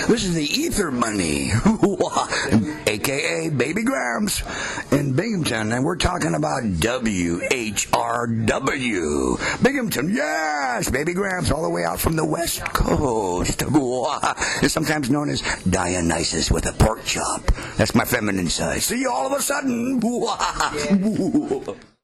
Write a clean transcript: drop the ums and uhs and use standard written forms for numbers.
This is the Ether Money, a.k.a. Baby Grams in Binghamton, and we're talking about WHRW. Binghamton, yes! Baby Grams all the way out from the West Coast. It's sometimes known as Dionysus with a pork chop. That's my feminine side. See you all of a sudden.